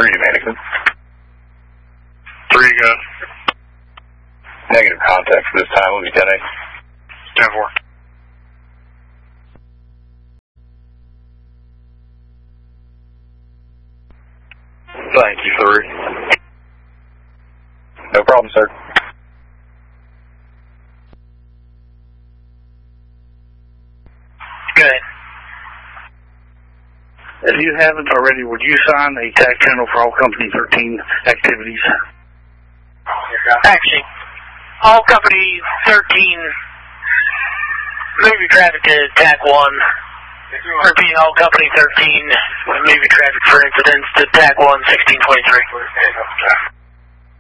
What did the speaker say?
3 to Mannequin. 3 go. Negative contact for this time. Will be 10-8. 10-4. Thank you, 3. No problem, sir. Good. If you haven't already, would you sign a tag channel for all Company 13 activities? Actually, all Company 13 movie traffic to TAC 1. Repeat, all Company 13 movie traffic for incidents to TAC 1, 1623.